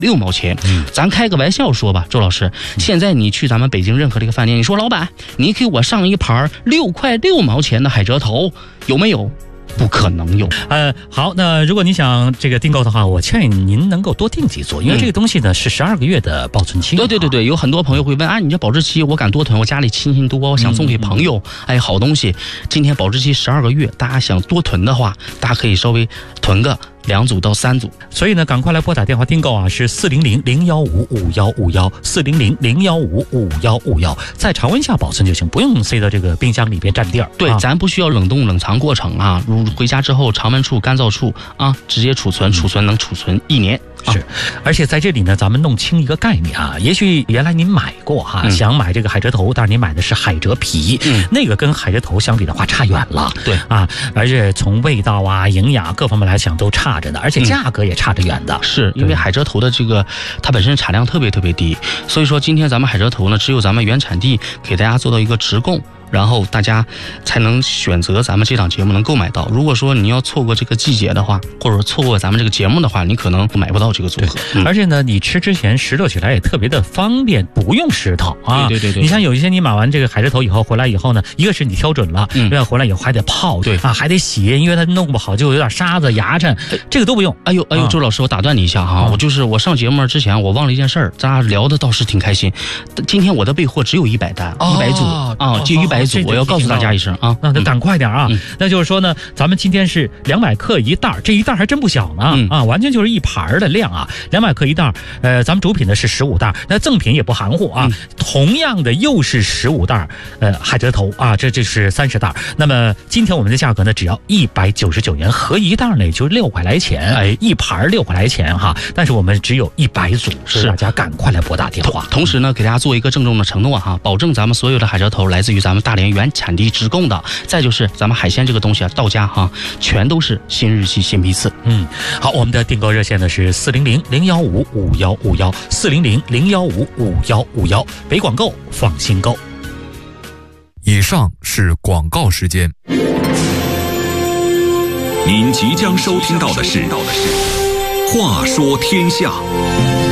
6毛钱。咱开个玩笑说吧，周老师，现在你去咱们北京任何的一个饭店，你说老板，你给我上一盘6块6毛钱的海蜇头，有没有？不可能有。 好，那如果你想这个订购的话，我劝您能够多订几组，因为这个东西呢是12个月的保存期。 对，有很多朋友会问啊，你这保质期我敢多囤，我家里亲戚多，我想送给朋友，好东西。今天保质期12个月，大家想多囤的话，大家可以稍微囤个2组到3组。 所以呢，赶快来拨打电话订购啊，是400-015-5151，400-015-5151，在常温下保存就行，不用塞到这个冰箱里边占地儿。 对，咱不需要冷冻冷藏过程啊，回家之后常温处、干燥处啊，直接储存能储存1年。 是，而且在这里呢，咱们弄清一个概念啊，也许原来您买过哈，想买这个海蜇头，但是您买的是海蜇皮，那个跟海蜇头相比的话差远了。 对啊，而且从味道啊、营养各方面来讲都差着的，而且价格也差着远的。 是因为海蜇头的这个它本身产量特别低，所以说今天咱们海蜇头呢，只有咱们原产地给大家做到一个直供。然后大家才能选择咱们这档节目能购买到。如果说你要错过这个季节的话，或者说错过咱们这个节目的话，你可能买不到这个组合。 而且呢，你吃之前石头起来也特别的方便，不用石头啊。 对。 你像有一些你买完这个海蜇头以后回来以后呢，一个是你挑准了，另外回来以后还得泡， 对啊，还得洗，因为它弄不好就有点沙子、牙碜，这个都不用。 哎呦，周老师，我打断你一下哈，我上节目之前我忘了一件事儿，咱俩聊的倒是挺开心。今天我的备货只有100单，100组啊，就100组，我要告诉大家一声啊， 那赶快点啊！那就是说呢，咱们今天是200克一袋，这一袋还真不小呢啊，完全就是一盘的量啊，200克一袋。咱们主品呢是15袋，那赠品也不含糊啊，同样的又是15袋，海蜇头啊，这是30袋。那么今天我们的价格呢，只要199元，合一袋呢也就6块来钱，一盘6块来钱哈。但是我们只有100组，是大家赶快来拨打电话。 同时呢，给大家做一个郑重的承诺哈，保证咱们所有的海蜇头来自于咱们大连原产地直供的。再就是咱们海鲜这个东西啊，到家哈，全都是新日期新批次。 好，我们的订购热线呢是400-015-5151，400-015-5151，北广购放心购。 以上是广告时间。 您即将收听到的是《话说天下》。